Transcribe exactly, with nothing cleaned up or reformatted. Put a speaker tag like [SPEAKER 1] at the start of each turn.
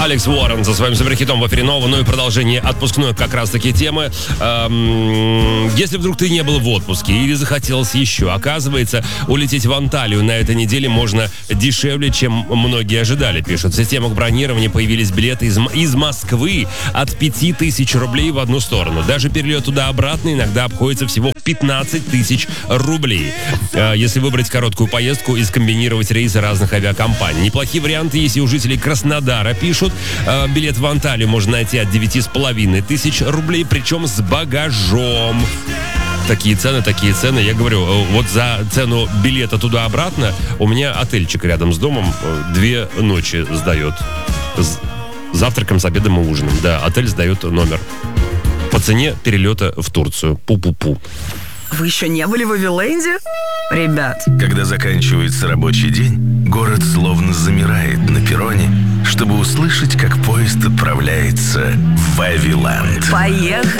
[SPEAKER 1] Алекс Уоррен со своим суперхитом в эфире Нова, ну и продолжение отпускной как раз-таки темы. Эм, если вдруг ты не был в отпуске или захотелось еще, оказывается, улететь в Анталию на этой неделе можно дешевле, чем многие ожидали, пишут. В системах бронирования появились билеты из, из Москвы от пяти тысяч рублей в одну сторону. Даже перелет туда-обратно иногда обходится всего в пятнадцать тысяч рублей. Э, если выбрать короткую поездку и скомбинировать рейсы разных авиакомпаний. Неплохие варианты есть и у жителей Краснодара, пишут. Э, билет в Анталию можно найти от девяти с половиной тысяч рублей, причем с багажом. Такие цены, такие цены. Я говорю, вот за цену билета туда-обратно у меня отельчик рядом с домом две ночи сдает. С завтраком, с обедом и ужином. Да, отель сдает номер. По цене перелета в Турцию. Пу-пу-пу.
[SPEAKER 2] Вы еще не были в Вавиленде? Ребят.
[SPEAKER 3] Когда заканчивается рабочий день, город словно замирает на перроне, чтобы услышать, как поезд отправляется в Вавиленд.
[SPEAKER 2] Поехали!